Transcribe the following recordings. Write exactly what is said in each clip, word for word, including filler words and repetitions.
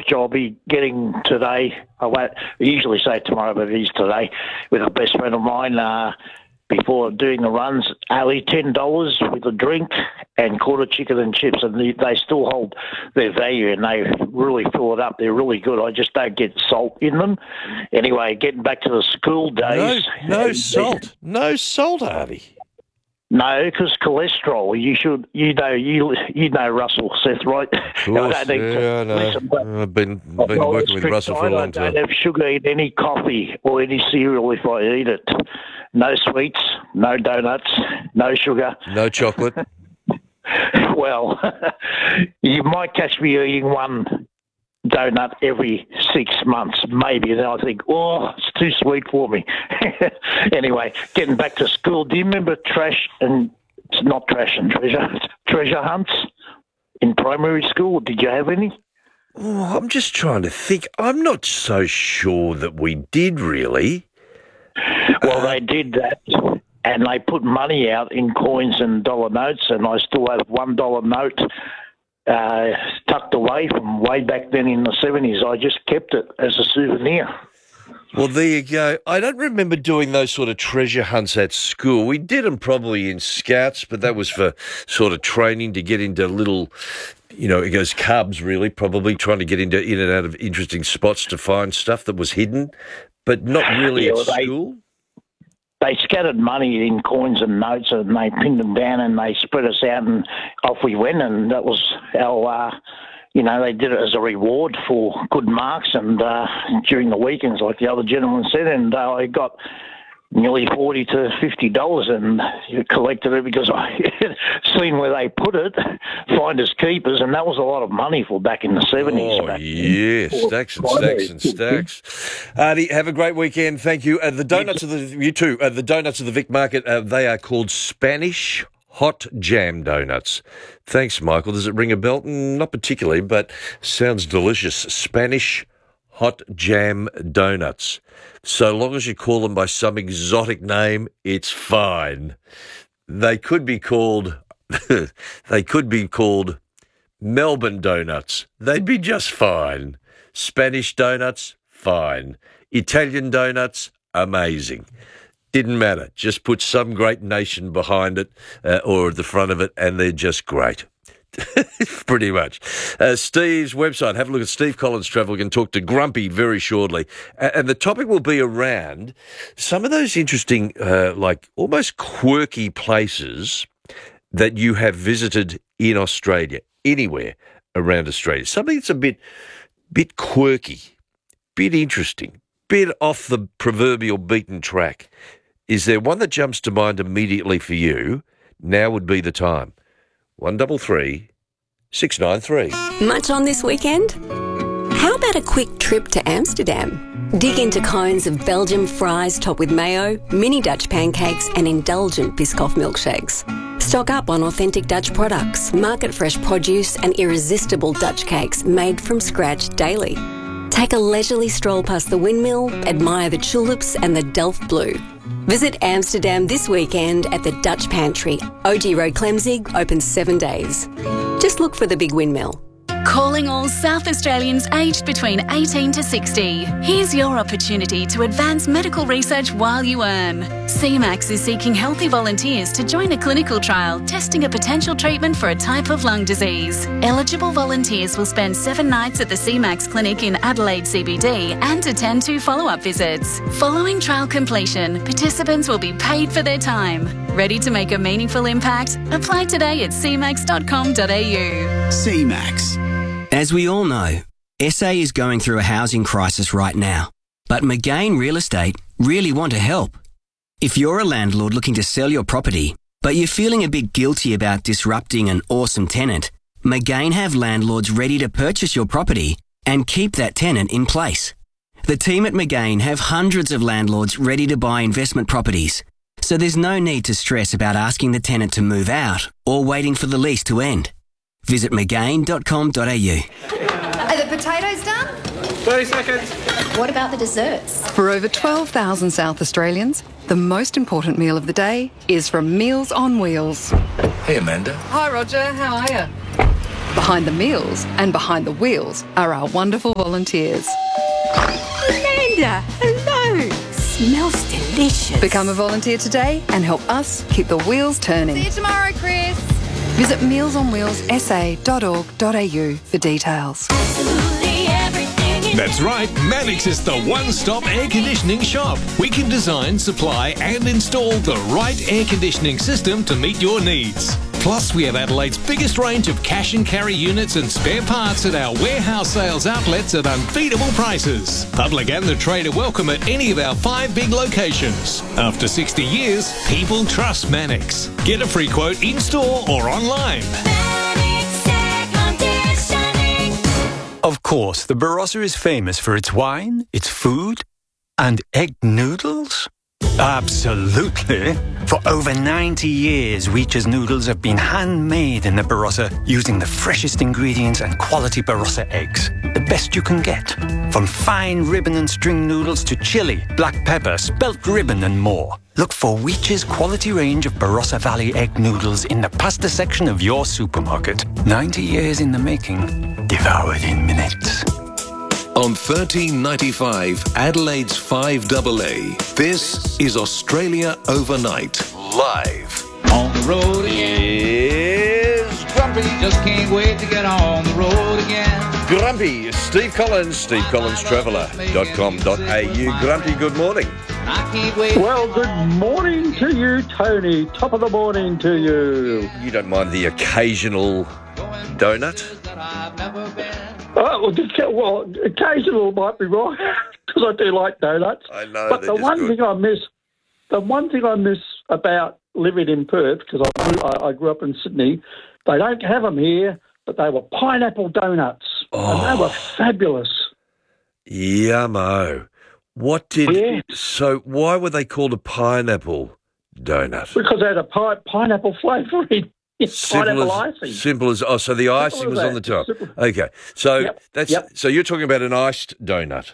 which I'll be getting today. I won't I usually say tomorrow, but it is today, with a best friend of mine. Uh, before doing the runs, only ten dollars with a drink and quarter chicken and chips, and they, they still hold their value, and they really fill it up. They're really good. I just don't get salt in them. Anyway, getting back to the school days. No, no salt. No salt, Harvey. No, because cholesterol. You should, you know, you you know Russell Seth, right? Of course, I yeah, I know. Listen, I've been been working with Russell for a long time. I don't have sugar in any coffee or any cereal if I eat it. No sweets, no donuts, no sugar. No chocolate. Well, you might catch me eating one donut every six months, maybe. And then I think, oh, it's too sweet for me. Anyway, getting back to school, do you remember trash and, it's not trash and treasure, treasure hunts in primary school? Did you have any? Oh, I'm just trying to think. I'm not so sure that we did, really. Well, they did that, and they put money out in coins and dollar notes, and I still have one dollar note uh, tucked away from way back then in the seventies. I just kept it as a souvenir. Well, there you go. I don't remember doing those sort of treasure hunts at school. We did them probably in Scouts, but that was for sort of training to get into little, you know, it goes cubs, really, probably trying to get into in and out of interesting spots to find stuff that was hidden. But not really yeah, at they, school? They scattered money in coins and notes, and they pinned them down, and they spread us out, and off we went, and that was our, uh, you know, they did it as a reward for good marks, and uh, during the weekends, like the other gentleman said, and uh, I got nearly forty to fifty dollars, and you collected it because I had seen where they put it, finders keepers, and that was a lot of money for back in the seventies. Oh, yes, stacks and stacks and stacks. Artie, have a great weekend. Thank you. Uh, the donuts of the, you too, uh, the donuts of the Vic Market, uh, they are called Spanish Hot Jam Donuts. Thanks, Michael. Does it ring a bell? Not particularly, but sounds delicious. Spanish Hot Jam Donuts. So long as you call them by some exotic name, it's fine. They could be called, they could be called Melbourne Donuts. They'd be just fine. Spanish Donuts, fine. Italian Donuts, amazing. Didn't matter. Just put some great nation behind it uh, or at the front of it, and they're just great. Pretty much. Uh, Steve's website. Have a look at Steve Collins Travel. You can talk to Grumpy very shortly. Uh, and the topic will be around some of those interesting, uh, like almost quirky places that you have visited in Australia, anywhere around Australia. Something that's a bit, bit quirky, bit interesting, bit off the proverbial beaten track. Is there one that jumps to mind immediately for you? Now would be the time. One double three, six nine three. Much on this weekend? How about a quick trip to Amsterdam? Dig into cones of Belgian fries topped with mayo, mini Dutch pancakes and indulgent Biscoff milkshakes. Stock up on authentic Dutch products, market-fresh produce and irresistible Dutch cakes made from scratch daily. Take a leisurely stroll past the windmill, admire the tulips and the Delft Blue. Visit Amsterdam this weekend at the Dutch Pantry. O G Road Clemzig, open seven days. Just look for the big windmill. Calling all South Australians aged between eighteen to sixty. Here's your opportunity to advance medical research while you earn. C MAX is seeking healthy volunteers to join a clinical trial testing a potential treatment for a type of lung disease. Eligible volunteers will spend seven nights at the C MAX clinic in Adelaide C B D and attend two follow-up visits. Following trial completion, participants will be paid for their time. Ready to make a meaningful impact? Apply today at c max dot com dot a u. C MAX. As we all know, S A is going through a housing crisis right now, but McGain Real Estate really want to help. If you're a landlord looking to sell your property, but you're feeling a bit guilty about disrupting an awesome tenant, McGain have landlords ready to purchase your property and keep that tenant in place. The team at McGain have hundreds of landlords ready to buy investment properties, so there's no need to stress about asking the tenant to move out or waiting for the lease to end. Visit mcgain dot com dot a u. Are the potatoes done? thirty seconds. What about the desserts? For over twelve thousand South Australians, the most important meal of the day is from Meals on Wheels. Hey, Amanda. Hi, Roger. How are you? Behind the meals and behind the wheels are our wonderful volunteers. Amanda, hello. Smells delicious. Become a volunteer today and help us keep the wheels turning. See you tomorrow, Chris. Visit meals on wheels s a dot org dot a u for details. Absolutely everything. That's right, Mannix is the one-stop air conditioning shop. We can design, supply and install the right air conditioning system to meet your needs. Plus, we have Adelaide's biggest range of cash and carry units and spare parts at our warehouse sales outlets at unbeatable prices. Public and the trade are welcome at any of our five big locations. After sixty years, people trust Mannix. Get a free quote in-store or online. Mannix Air Conditioning. Of course, the Barossa is famous for its wine, its food, and egg noodles. Absolutely. For over ninety years, Weech's noodles have been handmade in the Barossa using the freshest ingredients and quality Barossa eggs. The best you can get. From fine ribbon and string noodles to chili, black pepper, spelt ribbon and more. Look for Weech's quality range of Barossa Valley egg noodles in the pasta section of your supermarket. ninety years in the making, devoured in minutes. On thirteen ninety-five, Adelaide's five A A. This is Australia Overnight, live. On the road again. Is Grumpy. Just can't wait to get on the road again. Grumpy. Steve Collins, steve collins traveller dot com dot a u. Grumpy, good morning. I can't wait. Well, good morning to you, Tony. Top of the morning to you. You don't mind the occasional donut? Oh, well, just, well, occasional might be right, because I do like donuts. I know. But the one good. thing I miss, the one thing I miss about living in Perth, because I, grew- I, I grew up in Sydney, they don't have them here, but they were pineapple donuts, Oh. and they were fabulous. Yummo. What did... Yeah. So why were they called a pineapple donut? Because they had a pi- pineapple flavouring. Pineapple as, icing. simple as... Oh, so the icing as was that. on the top. Simple. Okay. So Yep, that's yep. so you're talking about an iced donut.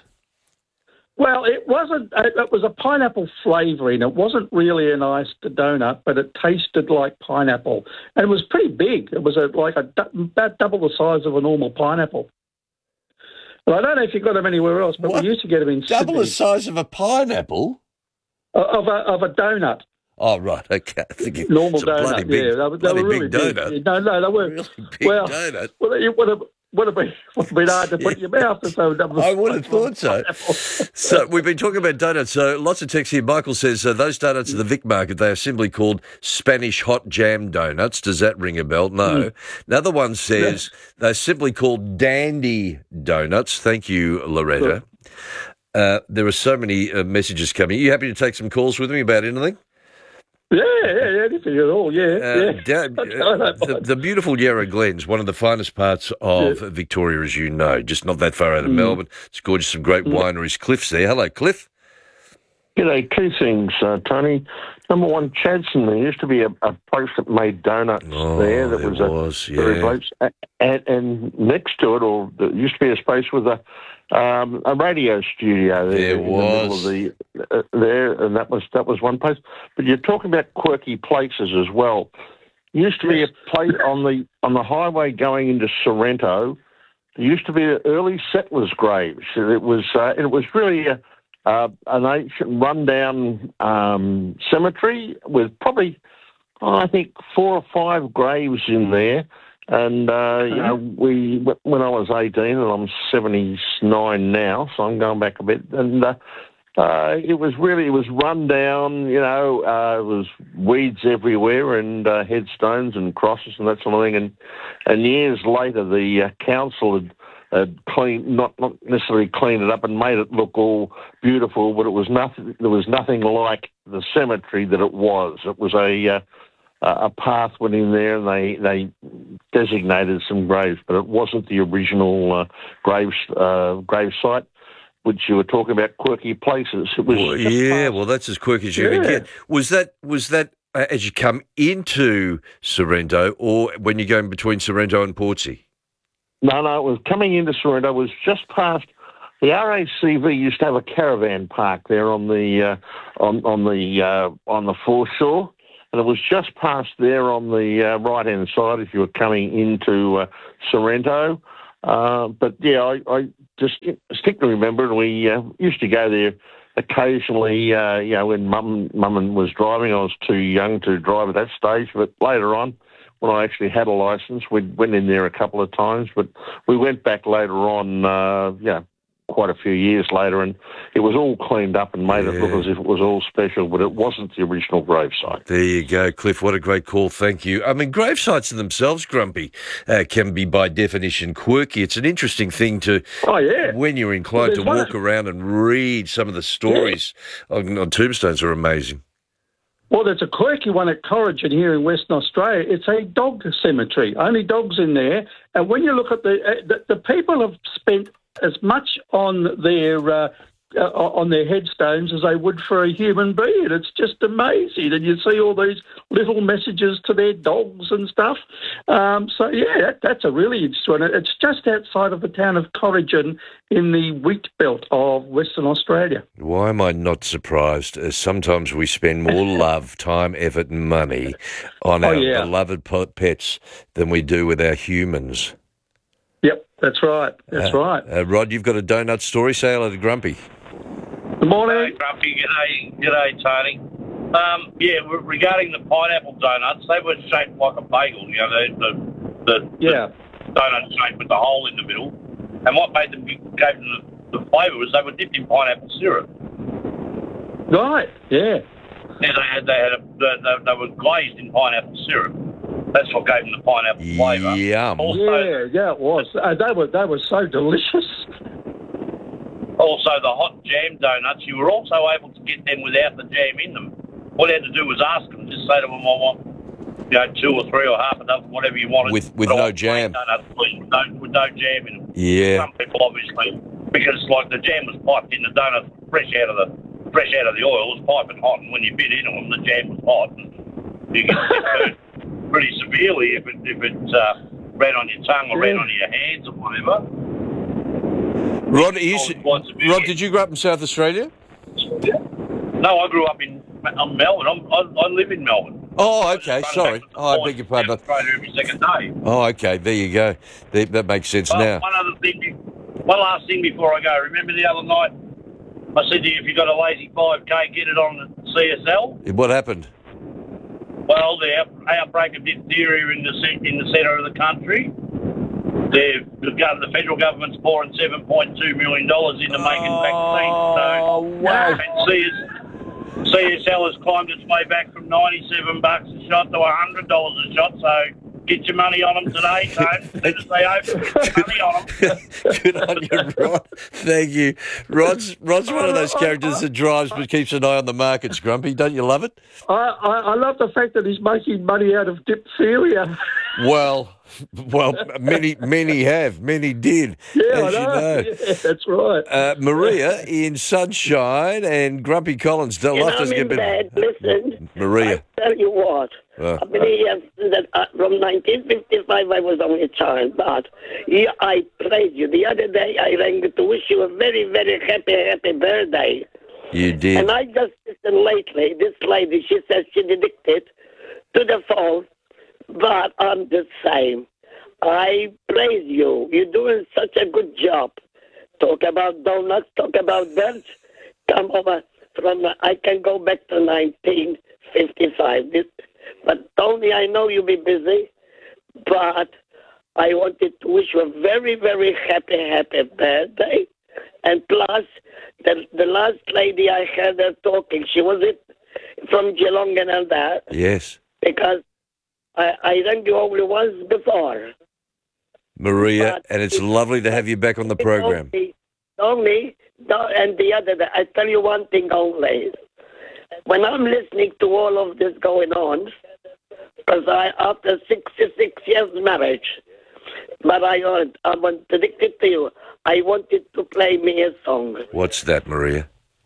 Well, it wasn't. It was a pineapple flavouring. It wasn't really an iced donut, but it tasted like pineapple, and it was pretty big. It was a, like a, about double the size of a normal pineapple. Well, I don't know if you got them anywhere else, but What? we used to get them in Double Sydney. the size of a pineapple? of a of a donut. Oh, right. Okay. I think it- Normal it's a bloody donut, big, yeah. They, were- they bloody were really big big. donut. No, no, they were. Really big well, donut. well, it would have, would have been, would have been hard to put in your mouth. So I would have thought so. So we've been talking about donuts. So lots of texts here. Michael says uh, those donuts at the Vic Market, they are simply called Spanish hot jam donuts. Does that ring a bell? No. Mm. Another one says they're simply called dandy donuts. Thank you, Loretta. Uh, there are so many uh, messages coming. Are you happy to take some calls with me about anything? Yeah, yeah, anything at all, yeah. Uh, yeah. da- uh, the, the beautiful Yarra Glens, one of the finest parts of Yeah. Victoria, as you know, just not that far out of Mm. Melbourne. It's gorgeous, some great wineries. Cliff's there. Hello, Cliff. G'day, two things, uh, Tony. Number one, Chadson, there used to be a, a place that made donuts Oh, there that there was, was, a very yeah. place. And, and next to it, or there used to be a space with a um, a radio studio there, There in the middle was. of the uh, there, and that was that was one place. But you're talking about quirky places as well. Used to be a place on the on the highway going into Sorrento. There used to be early settlers' graves. It was uh, it was really a, uh, an ancient rundown um, cemetery with probably oh, I think four or five graves in there. And uh, you know, we when I was eighteen, and I'm seventy-nine now, so I'm going back a bit. And uh, uh, it was really it was run down. You know, uh, it was weeds everywhere and uh, headstones and crosses and that sort of thing. And and years later, the uh, council had, had cleaned not not necessarily cleaned it up and made it look all beautiful, but it was nothing. There was nothing like the cemetery that it was. It was a uh, a path went in there, and they they designated some graves, but it wasn't the original uh, grave uh, grave site, which you were talking about quirky places. It was Well, just yeah, past- well, that's as quick as you Yeah. can get. Was that was that uh, as you come into Sorrento, or when you're going between Sorrento and Portsea? No, no, it was coming into Sorrento. It was just past. The R A C V used to have a caravan park there on the uh, on on the uh, on the foreshore. and it was just past there on the uh, right-hand side if you were coming into uh, Sorrento. Uh, but, yeah, I, I just distinctly remember, and we uh, used to go there occasionally, uh, you know, when mum, mum was driving. I was too young to drive at that stage, but later on, when I actually had a licence, we went in there a couple of times, but we went back later on, uh, you know, quite a few years later, and it was all cleaned up and made yeah. it look as if it was all special, but it wasn't the original gravesite. There you go, Cliff. What a great call. Thank you. I mean, gravesites in themselves, Grumpy, uh, can be by definition quirky. It's an interesting thing to, oh, yeah. when you're inclined well, to walk one. around and read some of the stories yeah. on, on tombstones are amazing. Well, there's a quirky one at Corrigan here in Western Australia. It's a dog cemetery, only dogs in there. And when you look at the, uh, the, the people have spent as much on their uh, uh, on their headstones as they would for a human being. It's just amazing. And you see all these little messages to their dogs and stuff. Um, so, yeah, that, that's a really interesting one. It's just outside of the town of Corrigan in the wheat belt of Western Australia. Why am I not surprised? Uh, sometimes we spend more love, time, effort and money on oh, our yeah. beloved pets than we do with our humans. Yep, that's right. That's uh, right. Uh, Rod, you've got a donut story. Say hello to Grumpy. Good morning. G'day, Grumpy. G'day, g'day, Tony. Um, yeah, regarding the pineapple donuts, they were shaped like a bagel, you know, the, the, the, yeah. the donut shape with the hole in the middle. And what made them, gave them the, the flavour was they were dipped in pineapple syrup. Right, yeah. Yeah, they had, they had a, they, they were glazed in pineapple syrup. That's what gave them the pineapple flavour. Yum. Also, yeah, yeah, it was. Uh, they were they were so delicious. Also, the hot jam donuts, you were also able to get them without the jam in them. All you had to do was ask them, just say to them, I want, you know, two or three or half a dozen, whatever you wanted. With with no jam. Donuts, please, with, no, with no jam in them. Yeah. Some people, obviously, because like the jam was piped in, the donuts fresh out of the fresh out of the oil, it was piping hot, and when you bit into them, the jam was hot, and you get hurt pretty severely if it if it uh, ran on your tongue or yeah. ran on your hands or whatever. Rod, you, Rod, did you grow up in South Australia? No, I grew up in um, Melbourne. I'm, I, I live in Melbourne. Oh, okay. Sorry. Oh, I beg your pardon. Australia every second day. Oh, okay. There you go. That makes sense well, now. One other thing, one last thing before I go. Remember the other night I said to you, if you got a lazy five K, get it on the C S L? What happened? Well, the outbreak of diphtheria in the in the centre of the country. The, the federal government's pouring seven point two million dollars into making oh, vaccines. So, wow. And C S, C S L has climbed its way back from ninety-seven bucks a shot to one hundred dollars a shot. So get your money on them today, don't let us stay open. Get your money on them. Good on you, Rod. Thank you. Rod's, Rod's one of those characters that drives but keeps an eye on the markets, Grumpy. Don't you love it? I, I, I love the fact that he's making money out of diphtheria. Well... Well, many, many have, many did, yeah, as I know. you know. Yeah, that's right. Uh, Maria in Sunshine and Grumpy Collins. Don't you love know, doesn't get bed. Listen, Maria. I tell you what. Uh, How many years that uh, from nineteen fifty-five I was only a child, but yeah, I praise you. The other day I rang to wish you a very, very happy, happy birthday. You did. And I just listened lately. This lady, she says she dedicated to the phone. But I'm the same. I praise you. You're doing such a good job. Talk about donuts, talk about birds. Come over from, I can go back to nineteen fifty-five. This, but Tony, I know you'll be busy, but I wanted to wish you a very, very happy, happy birthday. And plus, the, the last lady I heard her talking, she was it from Geelong and all that. Yes. Because I, I rang you only once before. Maria, but and it's lovely to have you back on the program. Only, only, and the other, I tell you one thing only. When I'm listening to all of this going on, because I, after sixty-six years marriage, but I, I want to dictate to you, I wanted to play me a song. What's that, Maria?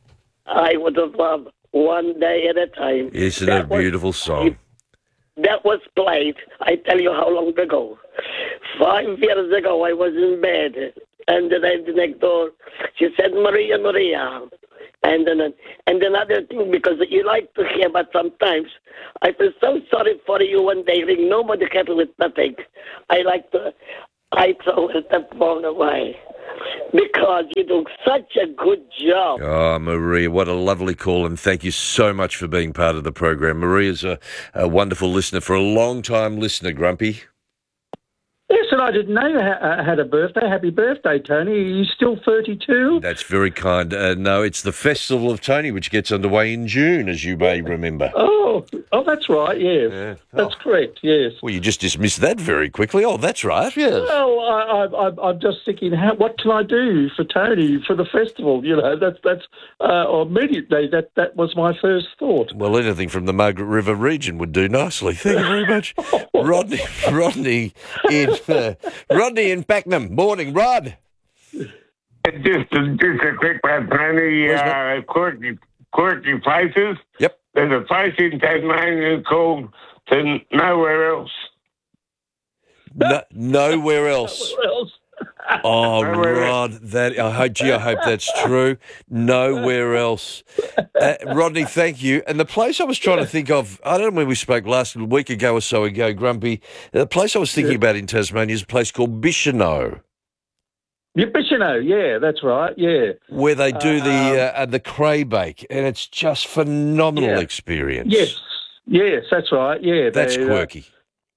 I would have loved One Day at a Time. Isn't it a beautiful was, song? That was played, I tell you how long ago. Five years ago, I was in bed, and the lady next door, she said, Maria, Maria, And then, and another thing, because you like to hear, but sometimes I feel so sorry for you when they ring. Nobody happy with nothing. I like to, I throw that phone away because you do such a good job. Oh, Maria, what a lovely call, and thank you so much for being part of the program. Maria's a, a wonderful listener, for a long-time listener, Grumpy. Yes, and I didn't know you ha- had a birthday. Happy birthday, Tony. Are you still thirty-two? That's very kind. Uh, no, it's the Festival of Tony, which gets underway in June, as you may remember. Oh, oh, that's right, yes. Yeah. That's Oh. correct, yes. Well, you just dismissed that very quickly. Oh, that's right, yes. Well, I, I, I, I'm just thinking, how, what can I do for Tony for the festival? You know, that's that's uh, or immediately that that was my first thought. Well, anything from the Margaret River region would do nicely. Thank you very much. Rodney, Rodney in uh, Rodney in Pakenham. Morning, Rod. Just, just a quick one, Tony. Uh, quirky, quirky places. Yep. There's a place in Tasmania called to nowhere else. No, nowhere else. Nowhere else. Oh, Nowhere Rod, that I hope, gee, I hope that's true. Nowhere else. Uh, Rodney, thank you. And the place I was trying to think of, I don't know when we spoke last week ago or so ago, Grumpy. The place I was thinking Yeah. about in Tasmania is a place called Bicheno, Yeah, Bicheno, yeah, that's right, yeah. where they do Uh, the uh, uh, the cray bake, and it's just phenomenal Yeah. experience. Yes, yes, that's right, yeah. That's they, uh, quirky.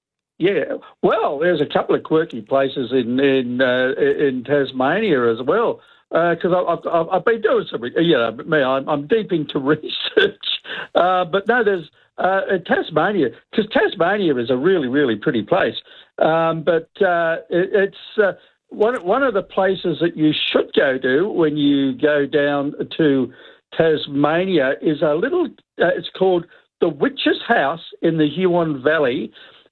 Yeah, well, there's a couple of quirky places in in uh, in Tasmania as well. Because I've, I've I've been doing some, you know, me, I'm, I'm deep into research. Uh, but no, there's uh, in Tasmania, because Tasmania is a really really pretty place. Um, but uh, it, it's uh, one one of the places that you should go to when you go down to Tasmania is a little. Uh, it's called the Witch's House in the Huon Valley.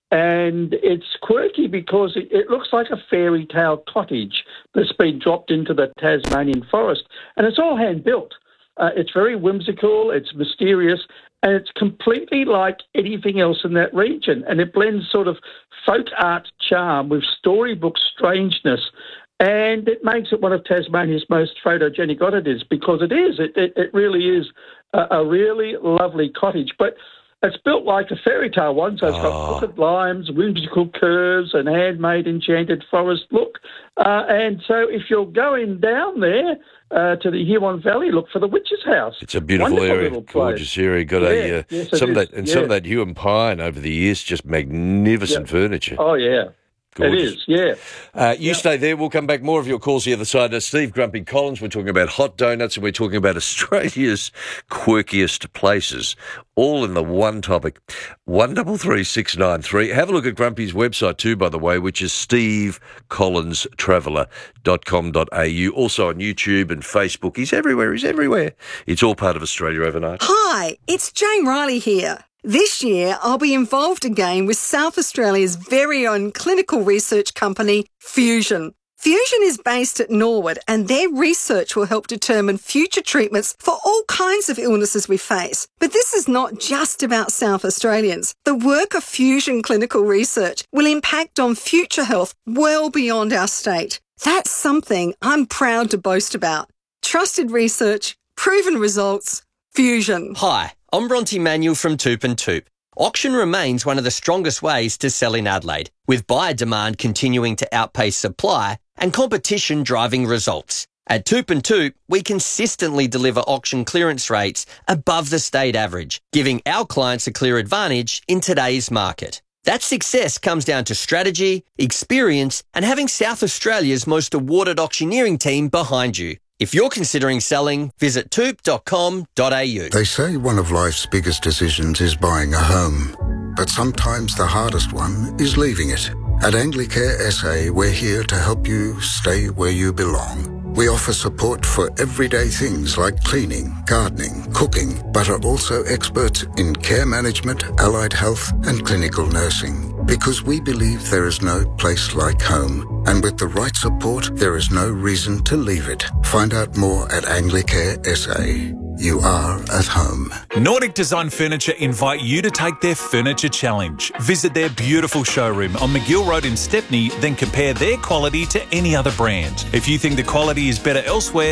And it's quirky because it, it looks like a fairy tale cottage that's been dropped into the Tasmanian forest. And it's all hand-built. Uh, it's very whimsical, it's mysterious, and it's completely like anything else in that region. And it blends sort of folk art charm with storybook strangeness. And it makes it one of Tasmania's most photogenic oddities because it is. It, it, it really is a, a really lovely cottage. But it's built like a fairy tale one, so it's got Oh. crooked limes, whimsical curves, and handmade enchanted forest look. Uh, and so if you're going down there uh, to the Huon Valley, look for the Witch's House. It's a beautiful Wonderful area, little place. gorgeous area. Got Yeah, a uh, yes, it some of is, that and some of yeah. that Huon pine over the years, just magnificent furniture. Oh, yeah. Gorgeous. It is, yeah. Uh, you stay there. We'll come back. More of your calls the other side. Uh, Steve Grumpy Collins. We're talking about hot donuts and we're talking about Australia's quirkiest places, all in the one topic. One double three six nine three. Have a look at Grumpy's website too, by the way, which is steve collins traveller dot com dot a u. Also on YouTube and Facebook. He's everywhere. He's everywhere. It's all part of Australia Overnight. Hi, it's Jane Riley here. This year, I'll be involved again with South Australia's very own clinical research company, Fusion. Fusion is based at Norwood and their research will help determine future treatments for all kinds of illnesses we face. But this is not just about South Australians. The work of Fusion Clinical Research will impact on future health well beyond our state. That's something I'm proud to boast about. Trusted research, proven results, Fusion. Hi, I'm Bronte Manuel from Toop and Toop. Auction remains one of the strongest ways to sell in Adelaide, with buyer demand continuing to outpace supply and competition driving results. At Toop and Toop, we consistently deliver auction clearance rates above the state average, giving our clients a clear advantage in today's market. That success comes down to strategy, experience, and having South Australia's most awarded auctioneering team behind you. If you're considering selling, visit toop dot com dot a u. They say one of life's biggest decisions is buying a home, but sometimes the hardest one is leaving it. At Anglicare S A, we're here to help you stay where you belong. We offer support for everyday things like cleaning, gardening, cooking, but are also experts in care management, allied health, and clinical nursing. Because we believe there is no place like home, and with the right support, there is no reason to leave it. Find out more at Anglicare S A. You are at home. Nordic Design Furniture invite you to take their Furniture Challenge. Visit their beautiful showroom on McGill Road in Stepney, then compare their quality to any other brand. If you think the quality is better elsewhere,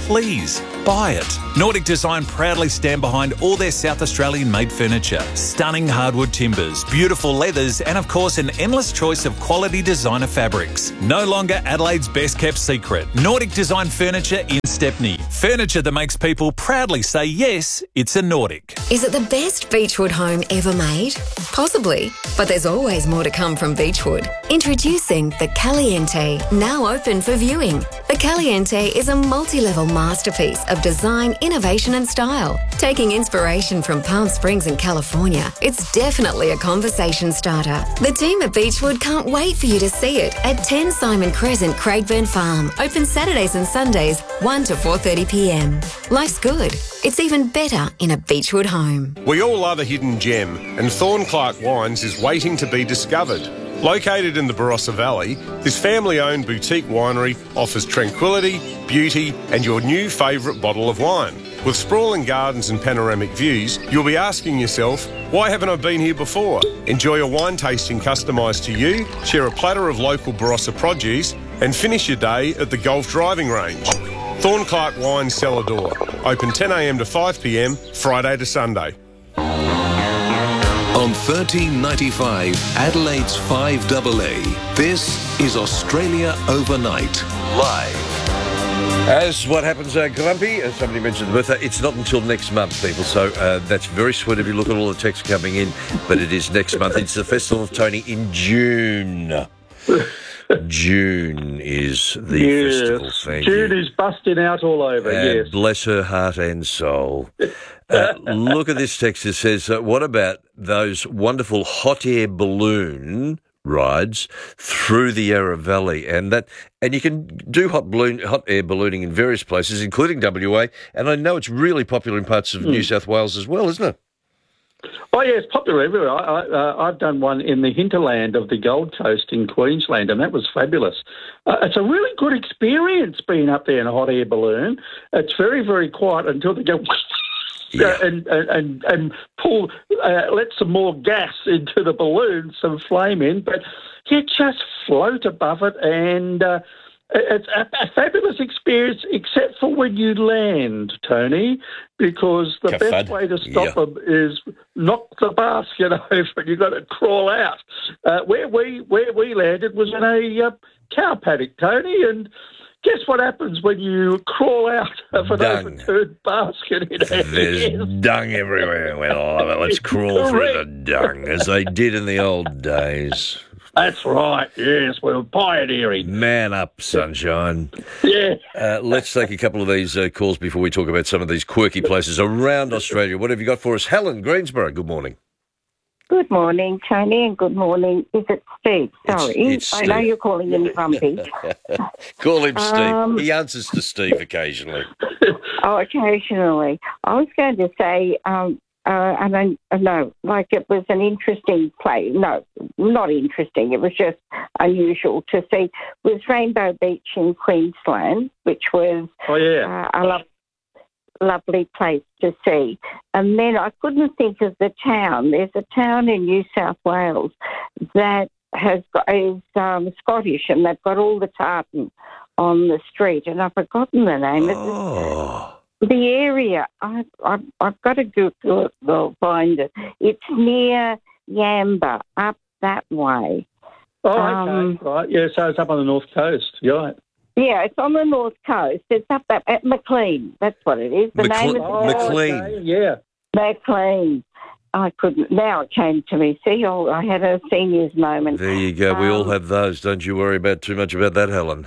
please buy it. Nordic Design proudly stand behind all their South Australian made furniture. Stunning hardwood timbers, beautiful leathers, and of course an endless choice of quality designer fabrics. No longer Adelaide's best kept secret. Nordic Design Furniture in Stepney. Furniture that makes people proudly say yes, it's a Nordic. Is it the best Beechwood home ever made? Possibly, but there's always more to come from Beechwood. Introducing the Caliente, now open for viewing. The Caliente is a multi-level masterpiece of design, innovation and style. Taking inspiration from Palm Springs and California, it's definitely a conversation starter. The team at Beechwood can't wait for you to see it at ten Simon Crescent, Craigburn Farm. Open Saturdays and Sundays, one to four thirty p m. Life's good. It's even better in a Beechwood home. We all love a hidden gem, and Thornclark Wines is waiting to be discovered. Located in the Barossa Valley, this family-owned boutique winery offers tranquility, beauty, and your new favourite bottle of wine. With sprawling gardens and panoramic views, you'll be asking yourself, why haven't I been here before? Enjoy a wine tasting customised to you, share a platter of local Barossa produce, and finish your day at the golf driving range. Thornclark Wines Cellar Door. Open ten a m to five p m, Friday to Sunday. On thirteen ninety-five, Adelaide's five A A, this is Australia Overnight, live. As what happens, uh, Grumpy, as somebody mentioned the birthday, it's not until next month, people, so uh, that's very sweet if you look at all the texts coming in, but it is next month. It's the Festival of Tony in June. June is the yes. festival. Thank June you. is busting out all over, Uh, yes. Bless her heart and soul. Uh, look at this text. It says, uh, what about those wonderful hot air balloon rides through the Yarra Valley? And that, and you can do hot balloon, hot air ballooning in various places, including W A. And I know it's really popular in parts of mm. New South Wales as well, isn't it? Oh, yeah, it's popular everywhere. I, I, uh, I've done one in the hinterland of the Gold Coast in Queensland, and that was fabulous. Uh, it's a really good experience being up there in a hot air balloon. It's very, very quiet until they go yeah. and, and, and, and pull, uh, let some more gas into the balloon, some flame in, but you just float above it, and uh, it's a, a fabulous experience, except for when you land, Tony, because the Kafad. best way to stop yeah. them is knock the basket over and you've got to crawl out. Uh, where we where we landed was in a uh, cow paddock, Tony, and guess what happens when you crawl out of an Dung. overturned basket? In There's dung everywhere. Well, let's crawl through the dung, as they did in the old days. That's right, yes, we're pioneering. Man up, sunshine. Yeah. Uh, let's take a couple of these uh, calls before we talk about some of these quirky places around Australia. What have you got for us? Helen, Greensboro, good morning. Good morning, Tony, and good morning. Is it Steve? Sorry. It's, it's I know Steve. you're calling him Grumpy. Call him Steve. Um, he answers to Steve occasionally. Oh, occasionally. I was going to say, um, uh, and I, uh, no, like it was an interesting play. No, not interesting. It was just unusual to see. Was Rainbow Beach in Queensland, which was oh, yeah. uh, a lo- lovely place to see. And then I couldn't think of the town. There's a town in New South Wales that has got, is um, Scottish, and they've got all the tartan on the street, and I've forgotten the name. Oh. The area, I, I, I've got to Google it, I'll find it. It's near Yamba, up that way. Oh, okay, Um, right. Yeah, so it's up on the north coast, you're right. Yeah, it's on the north coast. It's up at, at Maclean. That's what it is. The Macle- name of the oh, Maclean. Okay, yeah. Maclean. I couldn't. Now it came to me. See, oh, I had a senior's moment. There you go. We all Um, have those. Don't you worry about too much about that, Helen.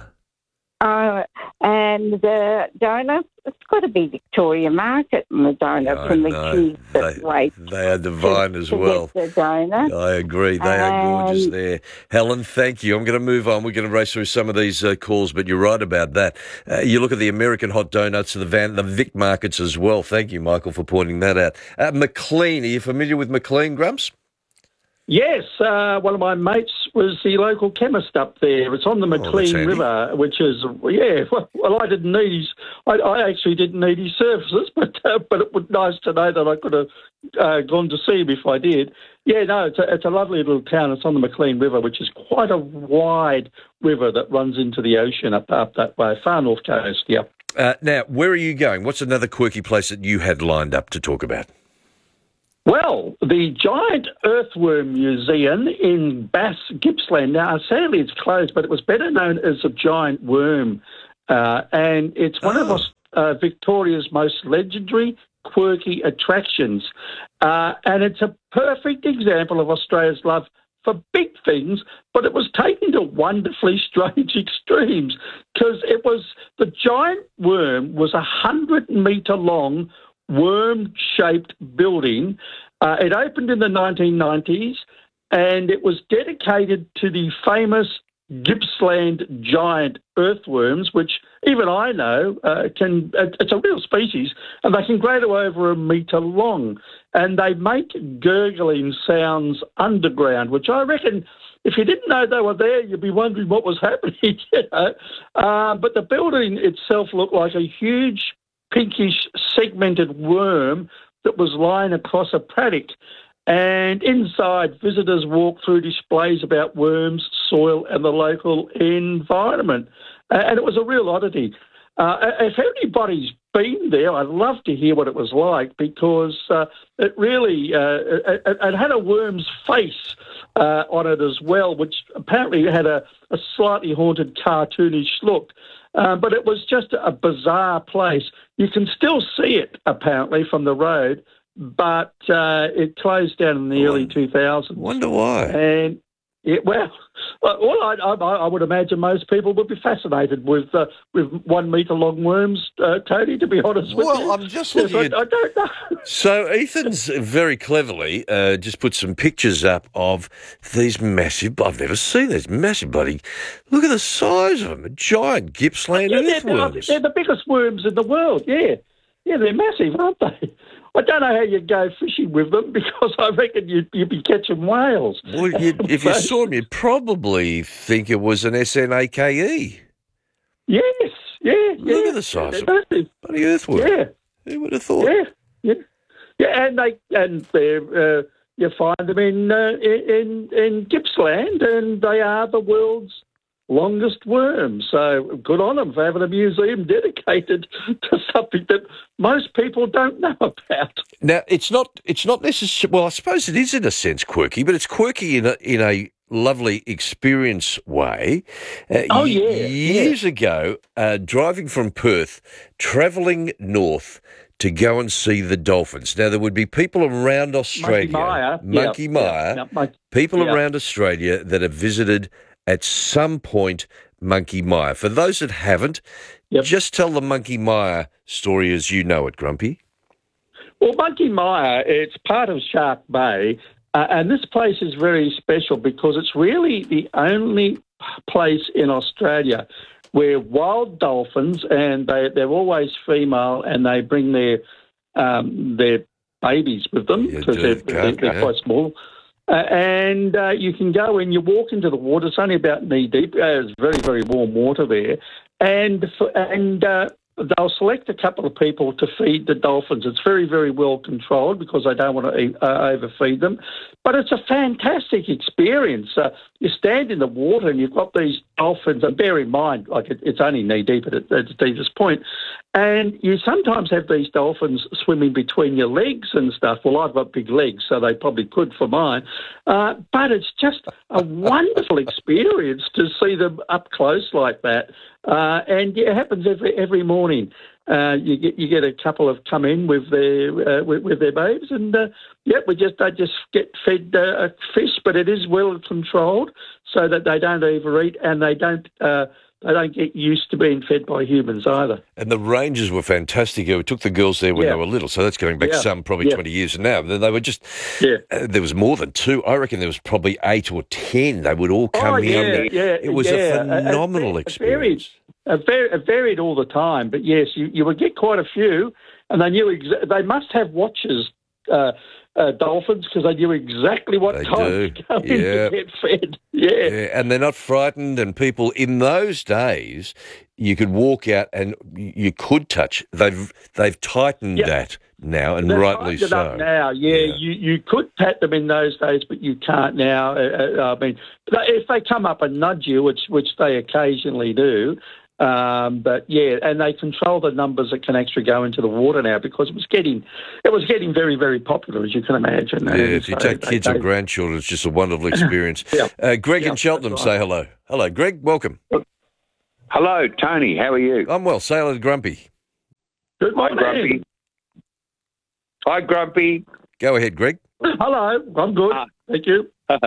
Uh, and the donuts, it's got to be Victoria Market and the donuts I and the know. cheese that They, wait they are divine to, as to well. get the donut. I agree. They are gorgeous And- there. Helen, thank you. I'm going to move on. We're going to race through some of these uh, calls, but you're right about that. Uh, you look at the American hot donuts, the Van, the Vic markets as well. Thank you, Michael, for pointing that out. Uh, Maclean, are you familiar with Maclean, Grumps? Yes, uh, one of my mates was the local chemist up there. It's on the Maclean handy. River, which is, yeah, well, well I didn't need his, I, I actually didn't need his services, but uh, but it was nice to know that I could have uh, gone to see him if I did. Yeah, no, it's a, it's a lovely little town. It's on the Maclean River, which is quite a wide river that runs into the ocean up, up that way, far north coast, yeah. Uh, now, where are you going? What's another quirky place that you had lined up to talk about? Well, the Giant Earthworm Museum in Bass, Gippsland. Now, sadly, it's closed, but it was better known as a giant worm. Uh, and it's one Oh. of uh, Victoria's most legendary, quirky attractions. Uh, and it's a perfect example of Australia's love for big things, but it was taken to wonderfully strange extremes because it was the giant worm was a hundred metre long worm-shaped building. Uh, it opened in the nineteen nineties and it was dedicated to the famous Gippsland giant earthworms, which even I know uh, can. It's a real species, and they can grow to over a metre long, and they make gurgling sounds underground, which I reckon, if you didn't know they were there, you'd be wondering what was happening. You know? uh, but the building itself looked like a huge pinkish segmented worm that was lying across a paddock. And inside, visitors walk through displays about worms, soil, and the local environment. Uh, and it was a real oddity. Uh, if anybody's been there, I'd love to hear what it was like because uh, it really uh, it, it had a worm's face uh, on it as well, which apparently had a, a slightly haunted, cartoonish look. Um, but it was just a bizarre place. You can still see it, apparently, from the road, but uh, it closed down in the early two thousands. Wonder why. And it, well, well, I, I, I would imagine most people would be fascinated with uh, with one metre long worms, uh, Tony. To be honest with Well, you, I'm just Yes, looking I, at- I don't know. So Ethan's very cleverly uh, just put some pictures up of these massive. I've never seen these massive bloody. Look at the size of them. A giant Gippsland Yeah, they're, earthworms. they're the biggest worms in the world. Yeah, yeah, they're massive, aren't they? I don't know how you go fishing with them because I reckon you'd, you'd be catching whales. Well, you'd, if you saw them, you'd probably think it was an S N A K E. Yes, yeah, yeah. Look at the size They're of them. massive. Bloody earthworm. Yeah. Who would have thought? Yeah, yeah, yeah, and they and they're uh, you find them in uh, in in Gippsland, and they are the world's longest worms. So good on them for having a museum dedicated to something that most people don't know about. Now, it's not it's not necessarily. Well, I suppose it is in a sense quirky, but it's quirky in a in a lovely experience way. Uh, Oh, y- yeah, Years ago, uh, driving from Perth, travelling north to go and see the dolphins. Now, there would be people around Australia, Maya, Monkey yeah, Maya, yeah, yeah, Mon- people yeah. around Australia that have visited at some point Monkey Maya. For those that haven't, just tell the Monkey Maya story as you know it, Grumpy. Well, Monkey Maya, it's part of Shark Bay, uh, and this place is very special because it's really the only place in Australia where wild dolphins, and they, they're always female, and they bring their um, their babies with them because they're, they're, they're yeah. quite small. Uh, and uh, you can go and you walk into the water. It's only about knee deep. Uh, it's very, very warm water there. And for, and uh, they'll select a couple of people to feed the dolphins. It's very, very well controlled because they don't want to eat, uh, overfeed them. But it's a fantastic experience. Uh, you stand in the water and you've got these dolphins, and bear in mind, like it, it's only knee deep at, at its deepest point, and you sometimes have these dolphins swimming between your legs and stuff. Well, I've got big legs, so they probably could for mine. Uh, but it's just a wonderful experience to see them up close like that. Uh, and it happens every every morning. Uh, you get you get a couple of come in with their uh, with, with their babes, and uh, yeah, we just they just get fed uh, a fish, but it is well controlled so that they don't overeat and they don't uh, they don't get used to being fed by humans either. And the rangers were fantastic. We took the girls there when Yeah. they were little, so that's going back Yeah. some, probably Yeah. twenty years now. They were just, yeah. uh, there was more than two. I reckon there was probably eight or ten. They would all come Oh, in. yeah, yeah, It was yeah. a phenomenal It- it experience. Varied, it varied, it varied all the time, but yes, you, you would get quite a few, and they knew exa- they must have watchers, uh, uh, dolphins, because they knew exactly what They time do, to go in yeah. to get fed. Yeah. Yeah, and they're not frightened. And people in those days, you could walk out and y- you could touch. They've they've tightened Yeah. that now, and They've rightly tightened it so. up now, yeah, You, you could pat them in those days, but you can't now. Uh, uh, I mean, they- if they come up and nudge you, which which they occasionally do, Um, but yeah, and they control the numbers that can actually go into the water now because it was getting it was getting very, very popular, as you can imagine. Yeah, And if you so take they- kids they- or grandchildren, it's just a wonderful experience. Yeah. uh, Greg Yeah, in Cheltenham, that's say right. hello. Hello, Greg. Welcome. Hello, Tony. How are you? I'm well. Say hello to Grumpy. Good Hi, morning. Grumpy. Hi, Grumpy. Go ahead, Greg. Hello, I'm good. Ah. Thank you.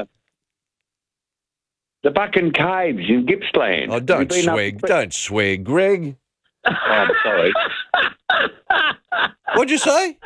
The Buchan Caves in Gippsland. Oh, don't You've been up- swear. Don't swear, Greg. Oh, I'm sorry. What'd you say?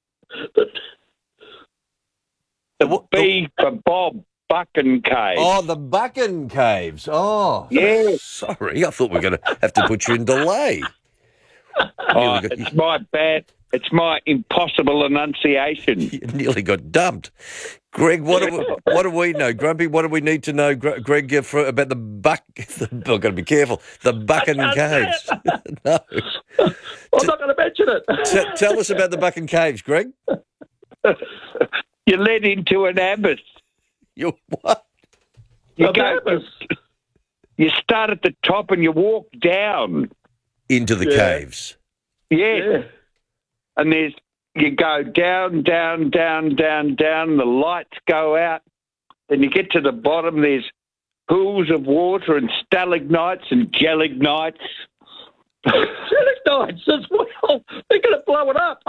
The B for Bob Buchan Cave. Oh, the Buchan Caves. Oh, Yes. sorry. I thought we were going to have to put you in delay. Oh, it's my bad. It's my impossible enunciation. You nearly got dumped. Greg, what do we, what do we know? Grumpy, what do we need to know, Gr- Greg, uh, for, about the Buck... I've got to be careful. The Buchan Caves. No. I'm not going to mention it. T- tell us about the Buchan Caves, Greg. You're led into an abyss. You what? You An go. abyss? You start at the top and you walk down. Into the Yeah. caves. Yeah. Yeah. And there's you go down, down, down, down, down. The lights go out. Then you get to the bottom. There's pools of water and stalagmites and gelagnites. Gelagnites as well. They're going to blow it up.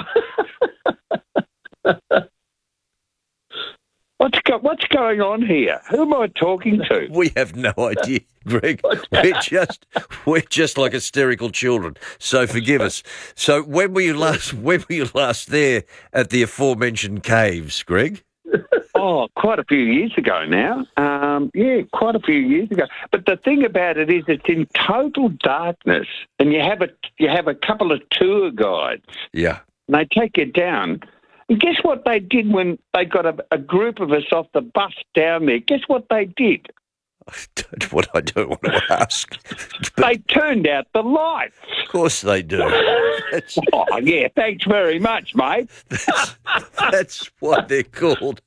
What's go- What's going on here? Who am I talking to? We have no idea, Greg. We're just we're just like hysterical children. So forgive us. So when were you last when were you last there at the aforementioned caves, Greg? Oh, quite a few years ago now. Um, yeah, quite a few years ago. But the thing about it is, it's in total darkness, and you have a you have a couple of tour guides, Yeah. and they take you down. And guess what they did when they got a, a group of us off the bus down there? Guess what they did? What I don't want to ask. They turned out the lights. Of course they do. That's, Oh, yeah, thanks very much, mate. that's, that's what they're called.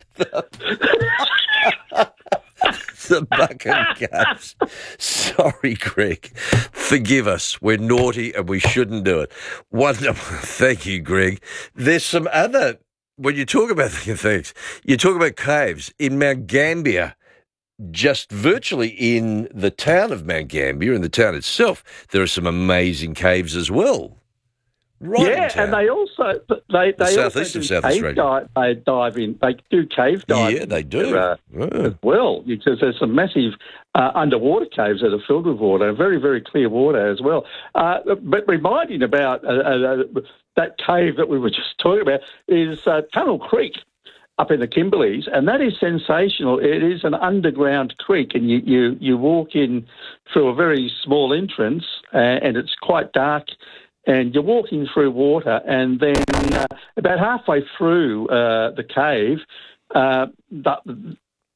The Buchan Caves. Sorry, Greg. Forgive us. We're naughty and we shouldn't do it. Wonderful. Thank you, Greg. There's some other, when you talk about things, you talk about caves in Mount Gambier, just virtually in the town of Mount Gambier, in the town itself, there are some amazing caves as well. Right in yeah, town. and they also they they southeast also of do South cave Australia. Dive, they dive in. They do cave diving. Yeah, they do. Uh, Oh. as well, because there's some massive uh, underwater caves that are filled with water, very very clear water as well. Uh, but reminding about uh, uh, that cave that we were just talking about is uh, Tunnel Creek up in the Kimberleys, and that is sensational. It is an underground creek, and you, you, you walk in through a very small entrance, uh, and it's quite dark, and you're walking through water, and then uh, about halfway through uh, the cave, uh, the,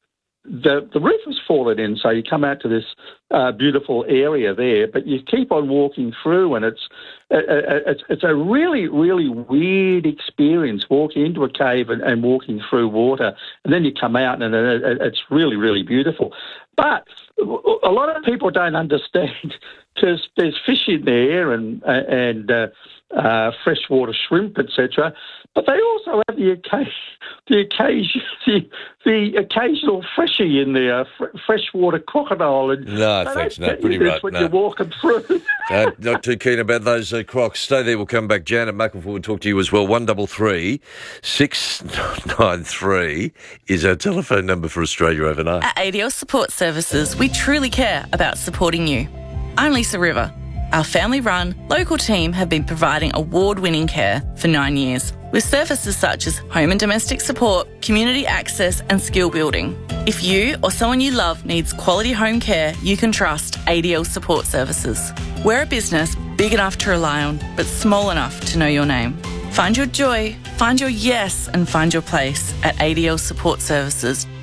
the the roof has fallen in, so you come out to this uh, beautiful area there, but you keep on walking through, and it's uh, it's, it's a really, really weird experience walking into a cave and, and walking through water, and then you come out, and it, it's really, really beautiful. But a lot of people don't understand because there's fish in there and and uh, uh, freshwater shrimp, et cetera. But they also have the occasion, the occasion, the, the occasional freshie in there, fr- freshwater crocodile. And No, they thanks, don't no, get pretty you this right, when no. you're walking through. Uh, not too keen about those uh, crocs. Stay there. We'll come back. Janet Muckleford will talk to you as well. One double three six nine three is our telephone number for Australia Overnight. At A D L Support Services, we truly care about supporting you. I'm Lisa River. Our family-run, local team have been providing award-winning care for nine years with services such as home and domestic support, community access and skill building. If you or someone you love needs quality home care, you can trust A D L Support Services. We're a business big enough to rely on, but small enough to know your name. Find your joy, find your yes and find your place at a d l support services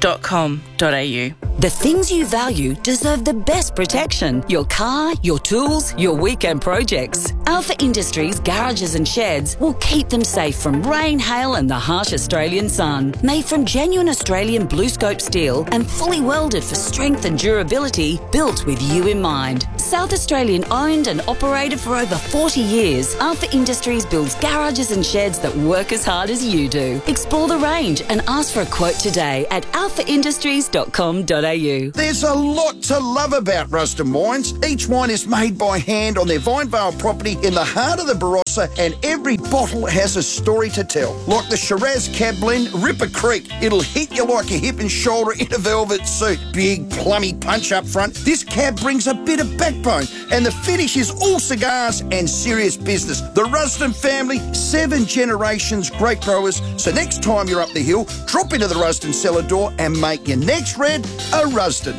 dot com dot a u. The things you value deserve the best protection. Your car, your tools, your weekend projects. Alpha Industries garages and sheds will keep them safe from rain, hail and the harsh Australian sun. Made from genuine Australian blue scope steel and fully welded for strength and durability, built with you in mind. South Australian owned and operated for over forty years, Alpha Industries builds garages and sheds that work as hard as you do. Explore the range and ask for a quote today at alpha industries dot com dot a u. There's a lot to love about Rusden Wines. Each wine is made by hand on their Vinevale property in the heart of the Barossa, and every bottle has a story to tell. Like the Shiraz Cab Blend, Ripper Creek. It'll hit you like a hip and shoulder in a velvet suit. Big, plummy punch up front. This cab brings a bit of backbone, and the finish is all cigars and serious business. The Rusden family, seven generations grape growers. So next time you're up the hill, drop into the Rusden cellar door and make your next red a Rusden.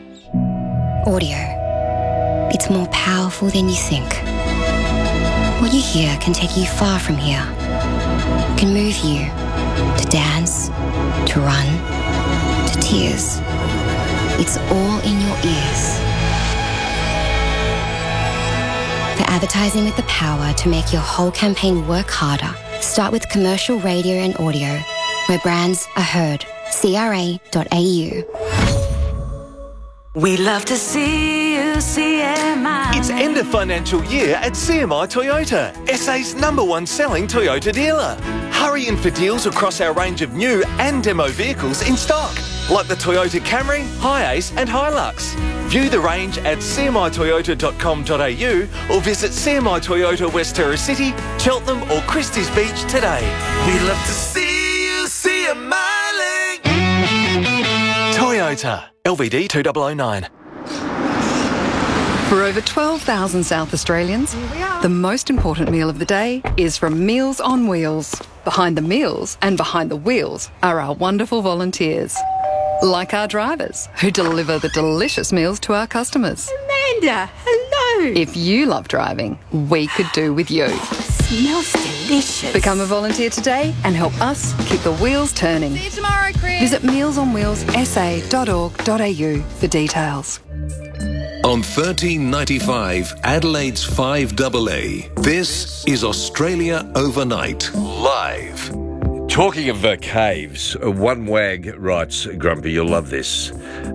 Audio. It's more powerful than you think. What you hear can take you far from here. It can move you to dance, to run, to tears. It's all in your ears. For advertising with the power to make your whole campaign work harder, start with commercial radio and audio, where brands are heard. C R A dot A U. We love to see you, C M I. It's end of financial year at C M I Toyota, S A's number one selling Toyota dealer. Hurry in for deals across our range of new and demo vehicles in stock, like the Toyota Camry, Hiace and Hilux. View the range at c m i toyota dot com dot a u or visit C M I Toyota West Terra City, Cheltenham or Christie's Beach today. We love to see you, C M I. Toyota, L V D two thousand nine. For over twelve thousand South Australians, the most important meal of the day is from Meals on Wheels. Behind the meals and behind the wheels are our wonderful volunteers, like our drivers who deliver the delicious meals to our customers. Amanda, hello. If you love driving, we could do with you. Smells delicious. Become a volunteer today and help us keep the wheels turning. See you tomorrow, Chris. Visit meals on wheels s a dot org dot a u for details. On thirteen ninety-five, Adelaide's five double A, this is Australia Overnight, live. Talking of uh, caves, uh, one wag writes, Grumpy, you'll love this,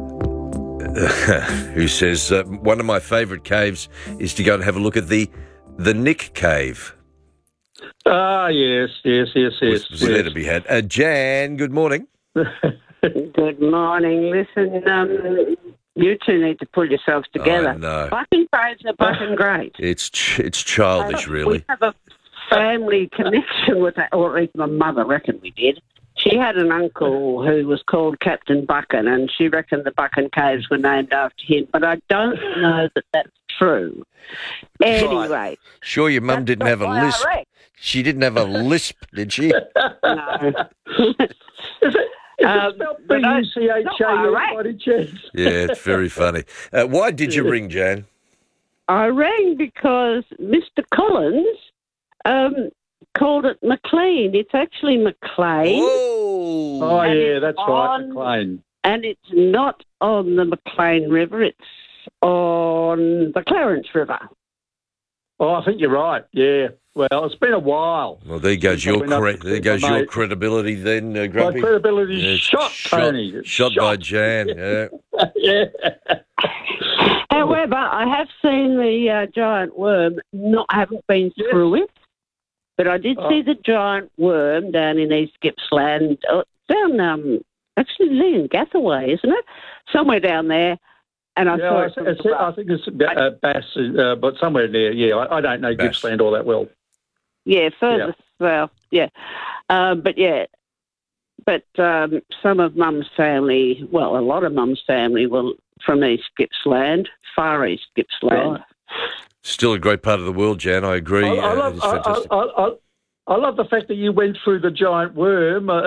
who says, uh, one of my favourite caves is to go and have a look at the the Nick Cave. Ah, yes, yes, yes, yes. Was, was yes. there to be had. Uh, Jan, good morning. Good morning. Listen, um, you two need to pull yourselves together. I know. Bucking Braves are bucking great. It's ch- it's childish, really. We have a family connection with that, or at least my mother reckoned we did. She had an uncle who was called Captain Buchan, and she reckoned the Buchan Caves were named after him, but I don't know that that's true. Anyway. Right. Sure your mum didn't have a lisp. She didn't have a lisp, did she? No. Is it, is Um, it spelled B but I- U C H A L by any chance? Yeah, it's very funny. Uh, why did you ring, Jan? I rang because Mister Collins um, called it McLean. It's actually McLean. Oh, Oh, And yeah, it's that's right, on- McLean. And it's not on the McLean River. It's on the Clarence River. Oh, I think you're right, yeah. Well, it's been a while. Well, there goes your Probably not cre- there goes your mate. credibility then, uh, My Grumpy. credibility's Yeah, it's shot, Tony. It's Shot, by shot. Jan, yeah. yeah. However, I have seen the uh, giant worm. Not haven't been through it, but I did Oh. see the giant worm down in East Gippsland, uh, down um, actually Lee and Gathaway, isn't it? Somewhere down there. And I Yeah, saw I, it from it's, the I think it's uh, Bass, uh, but somewhere there, yeah. I, I don't know Bass. Gippsland all that well. Yeah, further south, yeah. Um, but yeah, but um, some of Mum's family, well, a lot of Mum's family were from East Gippsland, far East Gippsland. Right. Still a great part of the world, Jan, I agree. I, I, Uh, love, it's I, fantastic. I, I, I love the fact that you went through the giant worm. Uh, it's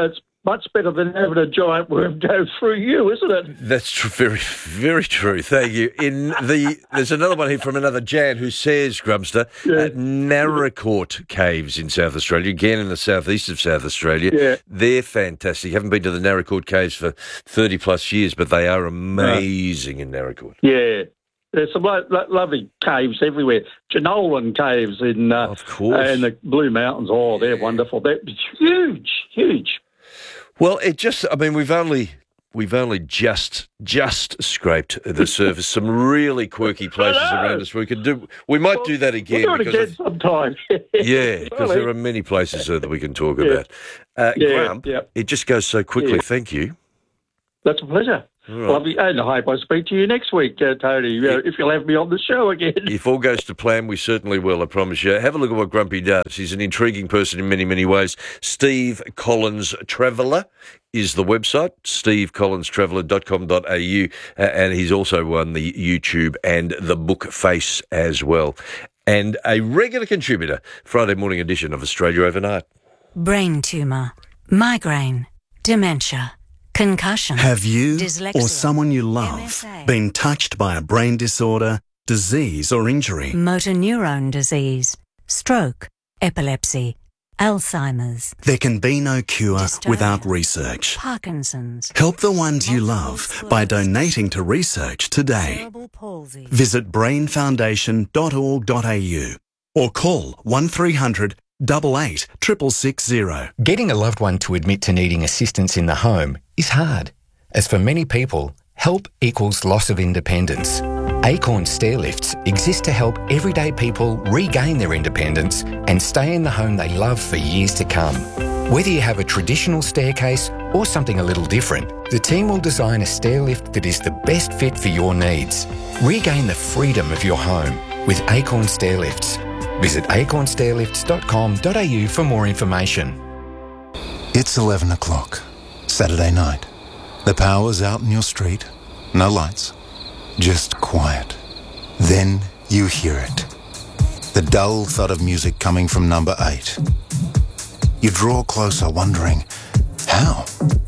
much better than having a giant worm go through you, isn't it? That's tr- very, very true. Thank you. In the There's another one here from another Jan who says, Grumster, Yeah. at Narracourt Caves in South Australia, again in the southeast of South Australia. Yeah. They're fantastic. Haven't been to the Narracourt Caves for thirty plus years, but they are amazing in Narracourt. Yeah. There's some lo- lo- lovely caves everywhere. Jenolan Caves in, uh, of course. uh, in the Blue Mountains. Oh, they're wonderful. They're huge, huge. Well, it just, I mean, we've only we've only just just scraped the surface. Some really quirky places around us. We could do. We might well, do that again. We'll do it because again of, sometime. yeah, because there are many places uh, that we can talk yeah. about. Uh, yeah, Graham, yeah. it just goes so quickly. Yeah. Thank you. That's a pleasure. Right. Lovely. And I hope I speak to you next week, uh, Tony, uh, if you'll have me on the show again. If all goes to plan, we certainly will, I promise you. Have a look at what Grumpy does. He's an intriguing person in many, many ways. Steve Collins Traveller is the website, steve collins traveller dot com dot a u, uh, and he's also on the YouTube and the book face as well. And a regular contributor, Friday morning edition of Australia Overnight. Brain tumour, migraine, dementia, concussion. Have you dyslexia, or someone you love M S A, been touched by a brain disorder, disease or injury? motor neuron disease, stroke, epilepsy, Alzheimer's, There can be no cure Dystonia, without research. Parkinson's, Help the ones you love by donating to research today. cerebral palsy. Visit brain foundation dot org dot a u or call one three hundred eight eight six six zero. Getting a loved one to admit to needing assistance in the home is hard, as for many people, help equals loss of independence. Acorn Stairlifts exist to help everyday people regain their independence and stay in the home they love for years to come. Whether you have a traditional staircase or something a little different, the team will design a stairlift that is the best fit for your needs. Regain the freedom of your home with Acorn Stairlifts. Visit acorn stairlifts dot com dot a u for more information. It's eleven o'clock, Saturday night. The power's out in your street, no lights, just quiet. Then you hear it. The dull thud of music coming from number eight. You draw closer, wondering, how?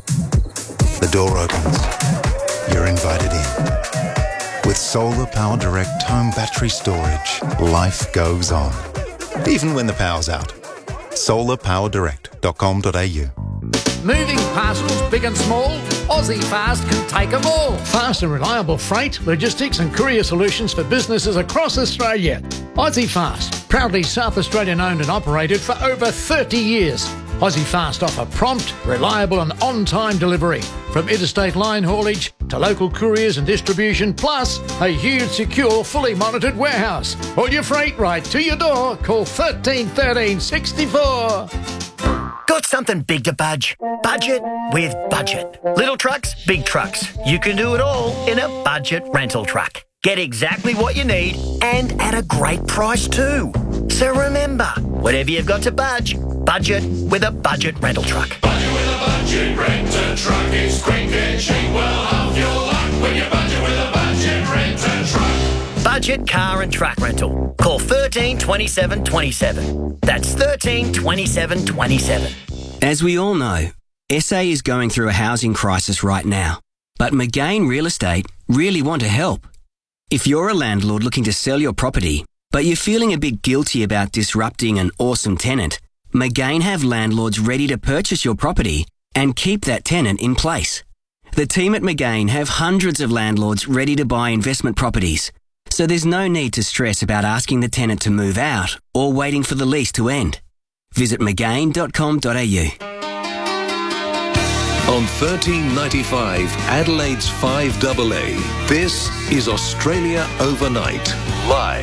The door opens. You're invited in. With Solar Power Direct home battery storage, life goes on. Even when the power's out. solar power direct dot com dot a u. Moving parcels, big and small, Aussie Fast can take them all. Fast and reliable freight, logistics and courier solutions for businesses across Australia. Aussie Fast, proudly South Australian owned and operated for over thirty years. Aussie Fast offer prompt, reliable and on-time delivery. From interstate line haulage to local couriers and distribution, plus a huge, secure, fully monitored warehouse. All your freight right to your door. Call thirteen thirteen sixty-four. Got something big to budge? Budget with Budget. Little trucks, big trucks. You can do it all in a budget rental truck. Get exactly what you need and at a great price too. So remember, whatever you've got to budge, budget with a budget rental truck. Budget with a budget renter truck. It's quick and cheap. Well, half your luck when you budget with a budget renter truck. Budget car and truck rental. Call thirteen twenty-seven twenty-seven. That's thirteen twenty-seven twenty-seven. As we all know, S A is going through a housing crisis right now, but McGain Real Estate really want to help. If you're a landlord looking to sell your property, but you're feeling a bit guilty about disrupting an awesome tenant, McGain have landlords ready to purchase your property and keep that tenant in place. The team at McGain have hundreds of landlords ready to buy investment properties, so there's no need to stress about asking the tenant to move out or waiting for the lease to end. Visit mcgain dot com dot a u. On thirteen ninety-five, Adelaide's five A A, this is Australia Overnight, live.